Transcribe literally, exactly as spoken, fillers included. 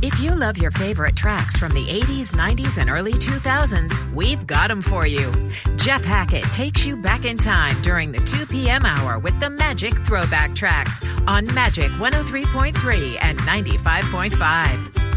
If you love your favorite tracks from the eighties, nineties, and early two thousands, we've got them for you. Jeff Hackett takes you back in time during the two p.m. hour with the Magic Throwback Tracks on Magic one oh three point three and ninety-five point five.